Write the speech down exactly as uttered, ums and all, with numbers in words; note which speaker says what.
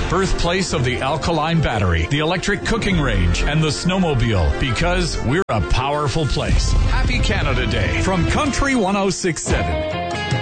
Speaker 1: birthplace of the alkaline battery, the electric cooking range, and the snowmobile, because we're a powerful place. Happy Canada Day from Country one oh six point seven.